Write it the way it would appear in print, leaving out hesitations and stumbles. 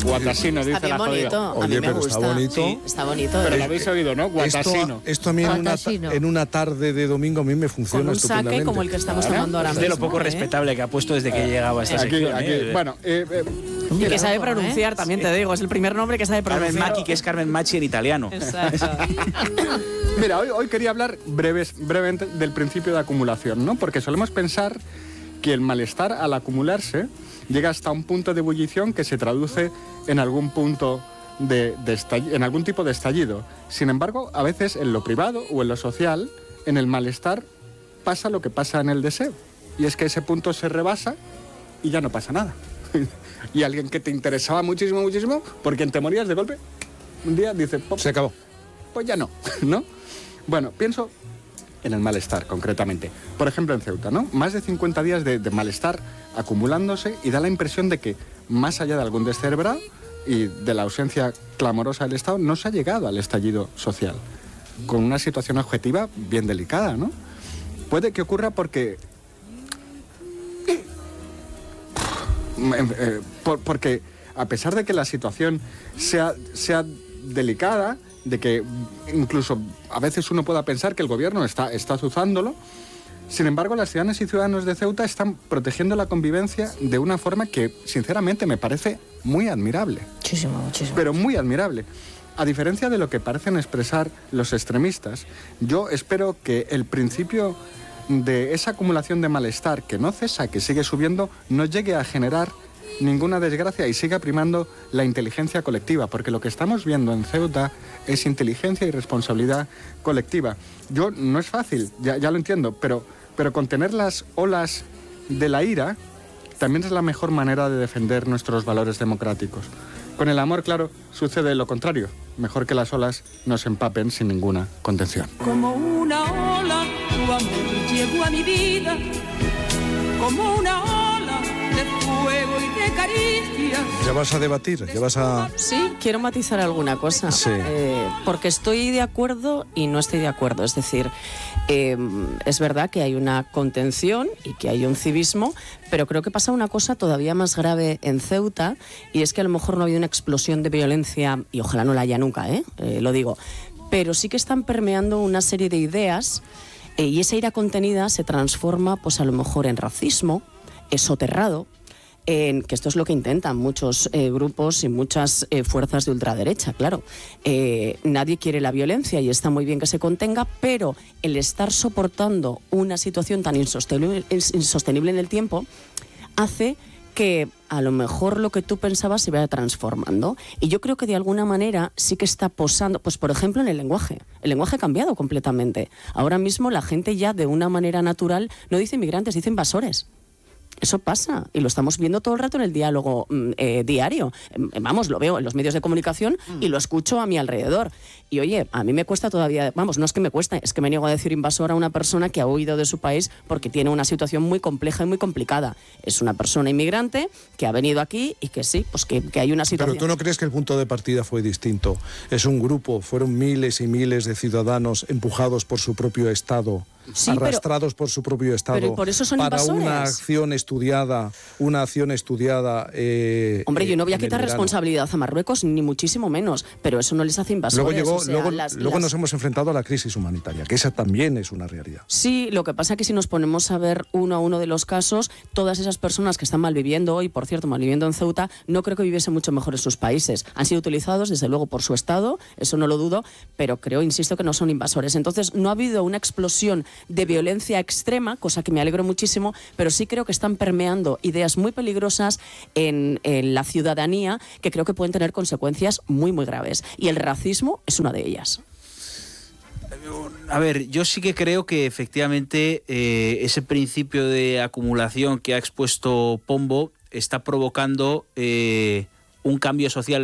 Guatasino, dice Está bien la jodida. bonito. Oye, a mí me pero gusta. está bonito. Sí, está bonito. Pero lo habéis oído, ¿no? Guatasino. Esto a mí en una tarde de domingo a mí me funciona Con un estupendamente. saque como el que estamos tomando ahora Es mismo. de lo poco respetable que ha puesto desde que llegaba a esta sección. Bueno, Y que sabe pronunciar, también te digo. Es el primer nombre que sabe Carmen pronunciar. Macchi, que es Carmen Macchi en italiano. Exacto. Mira, hoy quería hablar brevemente del principio de acumulación, ¿no? Porque solemos pensar que el malestar al acumularse llega hasta un punto de ebullición que se traduce en algún punto en algún tipo de estallido. Sin embargo, a veces en lo privado o en lo social, en el malestar pasa lo que pasa en el deseo. Y es que ese punto se rebasa y ya no pasa nada. Y alguien que te interesaba muchísimo, por quien te morías de golpe, un día dice, pop, Se acabó. pues ya no, ¿no? Bueno, pienso en el malestar, concretamente. Por ejemplo, en Ceuta, ¿no? Más de 50 días de malestar acumulándose y da la impresión de que, más allá de algún descerebrado y de la ausencia clamorosa del Estado, no se ha llegado al estallido social, con una situación objetiva bien delicada, ¿no? Puede que ocurra porque a pesar de que la situación sea delicada, de que incluso a veces uno pueda pensar que el gobierno está azuzándolo, sin embargo, las ciudadanas y ciudadanos de Ceuta están protegiendo la convivencia de una forma que, sinceramente, me parece muy admirable. Muchísimo. Pero muy admirable. A diferencia de lo que parecen expresar los extremistas, yo espero que el principio de esa acumulación de malestar que no cesa, que sigue subiendo, no llegue a generar ninguna desgracia y siga primando la inteligencia colectiva, porque lo que estamos viendo en Ceuta es inteligencia y responsabilidad colectiva. No es fácil, ya lo entiendo, pero contener las olas de la ira también es la mejor manera de defender nuestros valores democráticos. Con el amor, claro, sucede lo contrario. Mejor que las olas nos empapen sin ninguna contención. Como una ola, tu amor llegó a mi vida, como una ola de fuego y de caricias. ¿Ya vas a debatir? ¿Ya vas a...? Sí, quiero matizar alguna cosa. Sí. Porque estoy de acuerdo y no estoy de acuerdo. Es decir, es verdad que hay una contención y que hay un civismo, pero creo que pasa una cosa todavía más grave en Ceuta, y es que a lo mejor no ha habido una explosión de violencia, y ojalá no la haya nunca, lo digo, pero sí que están permeando una serie de ideas, y esa ira contenida se transforma, pues a lo mejor en racismo, soterrado, que esto es lo que intentan muchos grupos y muchas fuerzas de ultraderecha, claro. Nadie quiere la violencia y está muy bien que se contenga, pero el estar soportando una situación tan insostenible en el tiempo hace que a lo mejor lo que tú pensabas se vaya transformando. Y yo creo que de alguna manera sí que está posando, pues por ejemplo en el lenguaje. El lenguaje ha cambiado completamente. Ahora mismo la gente ya de una manera natural no dice inmigrantes, dice invasores. Eso pasa y lo estamos viendo todo el rato en el diálogo diario. Vamos, lo veo en los medios de comunicación y lo escucho a mi alrededor. Y oye, a mí me cuesta todavía, no es que me cuesta, es que me niego a decir invasor a una persona que ha huido de su país porque tiene una situación muy compleja y muy complicada. Es una persona inmigrante que ha venido aquí y que sí, pues que hay una situación... Pero ¿tú no crees que el punto de partida fue distinto? Es un grupo, fueron miles y miles de ciudadanos empujados por su propio Estado, sí, arrastrados por su propio Estado, pero por eso son para invasores. una acción estudiada. Hombre, yo no voy a quitar responsabilidad a Marruecos, ni muchísimo menos, pero eso no les hace invasores. Luego nos hemos enfrentado a la crisis humanitaria, que esa también es una realidad. Sí, lo que pasa es que si nos ponemos a ver uno a uno de los casos, todas esas personas que están malviviendo hoy, por cierto, malviviendo en Ceuta, no creo que viviesen mucho mejor en sus países. Han sido utilizados, desde luego, por su Estado, eso no lo dudo, pero insisto, que no son invasores. Entonces, no ha habido una explosión de violencia extrema, cosa que me alegro muchísimo, pero sí creo que están permeando ideas muy peligrosas en la ciudadanía que creo que pueden tener consecuencias muy, muy graves. Y el racismo es una de ellas. A ver, yo sí que creo que efectivamente ese principio de acumulación que ha expuesto Pombo está provocando un cambio social